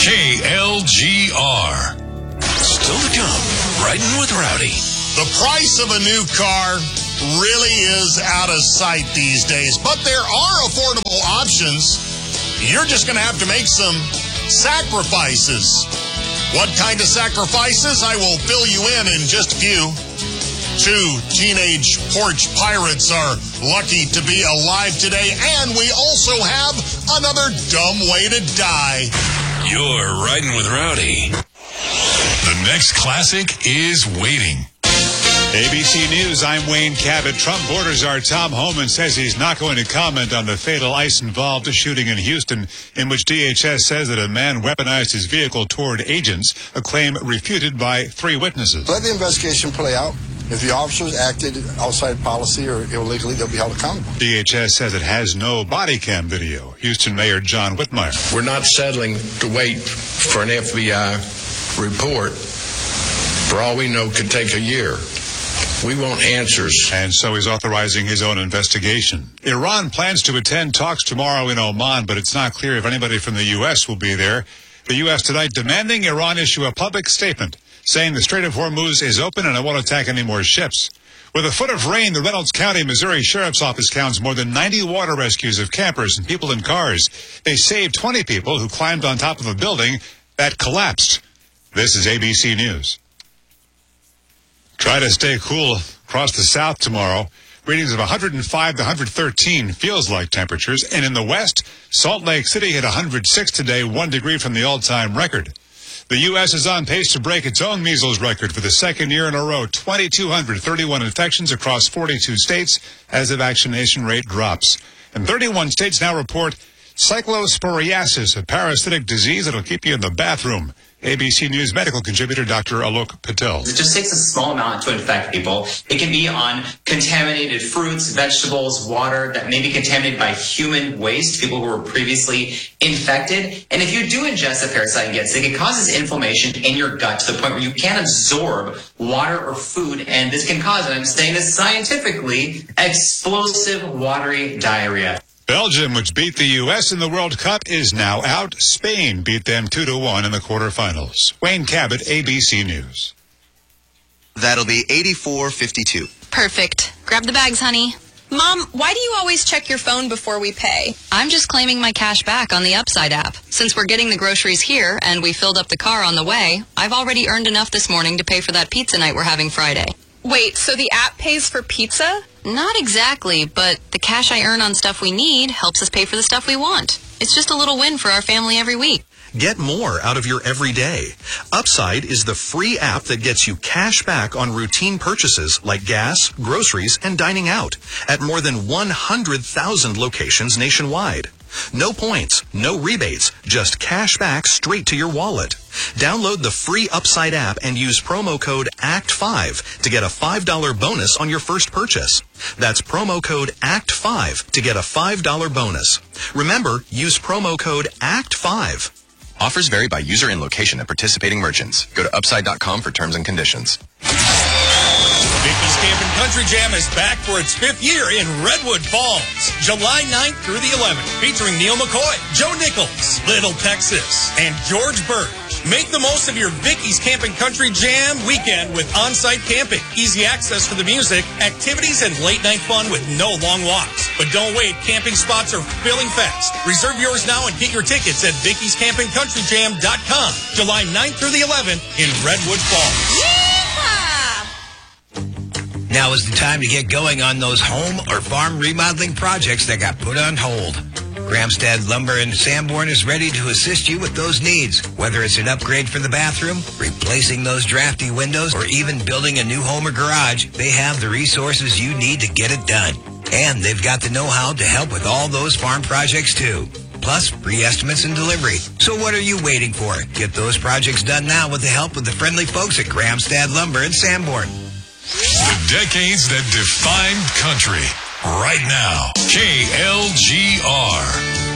KLGR. Still to come, Riding with Rowdy. The price of a new car really is out of sight these days, but there are affordable options. You're just going to have to make some sacrifices. What kind of sacrifices? I will fill you in just a few. 2 teenage porch pirates are lucky to be alive today, and we also have another dumb way to die. You're Riding with Rowdy. The next classic is waiting. ABC News, I'm Wayne Cabot. Trump border czar Tom Homan says he's not going to comment on the fatal ICE-involved shooting in Houston, in which DHS says that a man weaponized his vehicle toward agents, a claim refuted by 3 witnesses. Let the investigation play out. If the officers acted outside policy or illegally, they'll be held accountable. DHS says it has no body cam video. Houston Mayor John Whitmire. We're not settling to wait for an FBI report. For all we know, could take a year. We want answers. And so he's authorizing his own investigation. Iran plans to attend talks tomorrow in Oman, but it's not clear if anybody from the U.S. will be there. The U.S. tonight demanding Iran issue a public statement saying the Strait of Hormuz is open and it won't attack any more ships. With a foot of rain, the Reynolds County, Missouri Sheriff's Office counts more than 90 water rescues of campers and people in cars. They saved 20 people who climbed on top of a building that collapsed. This is ABC News. Try to stay cool across the south tomorrow. Readings of 105 to 113 feels like temperatures. And in the west, Salt Lake City hit 106 today, 1 degree from the all-time record. The U.S. is on pace to break its own measles record for the second year in a row. 2,231 infections across 42 states as the vaccination rate drops. And 31 states now report cyclosporiasis, a parasitic disease that'll keep you in the bathroom. ABC News medical contributor Dr. Alok Patel. It just takes a small amount to infect people. It can be on contaminated fruits, vegetables, water that may be contaminated by human waste, people who were previously infected. And if you do ingest a parasite and get sick, it causes inflammation in your gut to the point where you can't absorb water or food. And this can cause, and I'm saying this scientifically, explosive watery diarrhea. Belgium, which beat the U.S. in the World Cup, is now out. Spain beat them 2-1 in the quarterfinals. Wayne Cabot, ABC News. That'll be 84.52. Perfect. Grab the bags, honey. Mom, why do you always check your phone before we pay? I'm just claiming my cash back on the Upside app. Since we're getting the groceries here and we filled up the car on the way, I've already earned enough this morning to pay for that pizza night we're having Friday. Wait, so the app pays for pizza? Not exactly, but the cash I earn on stuff we need helps us pay for the stuff we want. It's just a little win for our family every week. Get more out of your everyday. Upside is the free app that gets you cash back on routine purchases like gas, groceries, and dining out at more than 100,000 locations nationwide. No points, no rebates, just cash back straight to your wallet. Download the free Upside app and use promo code ACT5 to get a $5 bonus on your first purchase. That's promo code ACT5 to get a $5 bonus. Remember, use promo code ACT5. Offers vary by user and location at participating merchants. Go to upside.com for terms and conditions. Vicky's Camping Country Jam is back for its 5th year in Redwood Falls, July 9th through the 11th, featuring Neil McCoy, Joe Nichols, Little Texas, and George Burge. Make the most of your Vicky's Camping Country Jam weekend with on-site camping, easy access for the music, activities, and late-night fun with no long walks. But don't wait, camping spots are filling fast. Reserve yours now and get your tickets at Vicky'sCampingCountryJam.com, July 9th through the 11th in Redwood Falls. Now is the time to get going on those home or farm remodeling projects that got put on hold. Gramstad Lumber in Sanborn is ready to assist you with those needs. Whether it's an upgrade for the bathroom, replacing those drafty windows, or even building a new home or garage, they have the resources you need to get it done. And they've got the know-how to help with all those farm projects too. Plus, free estimates and delivery. So what are you waiting for? Get those projects done now with the help of the friendly folks at Gramstad Lumber in Sanborn. The decades that defined country. Right now, KLGR.